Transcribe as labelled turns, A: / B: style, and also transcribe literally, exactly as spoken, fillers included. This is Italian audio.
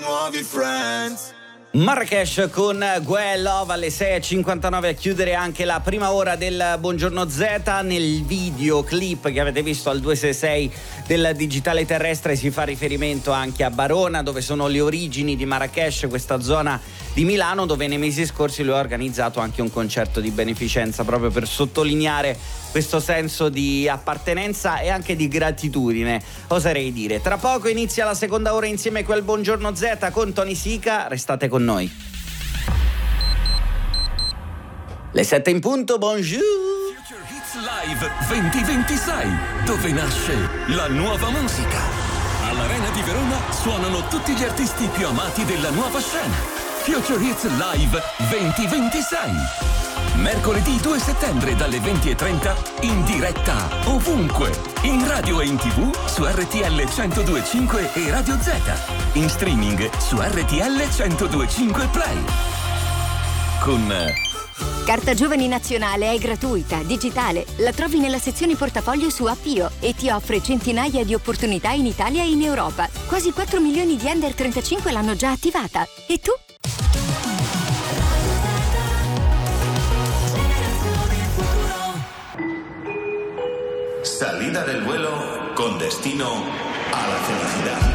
A: nuovi friends.
B: Marrakesh con Gue Love alle sei e cinquantanove a chiudere anche la prima ora del Buongiorno Z. Nel videoclip che avete visto al duecentosessantasei del Digitale Terrestre si fa riferimento anche a Barona, dove sono le origini di Marrakesh, questa zona di Milano dove nei mesi scorsi lui ha organizzato anche un concerto di beneficenza proprio per sottolineare questo senso di appartenenza e anche di gratitudine, oserei dire. Tra poco inizia la seconda ora insieme a quel Buongiorno Z con Tony Sica, restate con noi. Le sette in punto, bonjour.
C: Future Hits Live duemilaventisei, dove nasce la nuova musica. All'Arena di Verona suonano tutti gli artisti più amati della nuova scena. Future Hits Live duemilaventisei. Mercoledì due settembre dalle venti e trenta in diretta ovunque, in radio e in tv su R T L centodue e cinque e Radio Z, in streaming su R T L centodue e cinque Play. Con
D: Carta Giovani Nazionale è gratuita, digitale, la trovi nella sezione portafoglio su Appio e ti offre centinaia di opportunità in Italia e in Europa. Quasi quattro milioni di under trentacinque l'hanno già attivata. E tu?
A: Salida del vuelo con destino a la felicidad.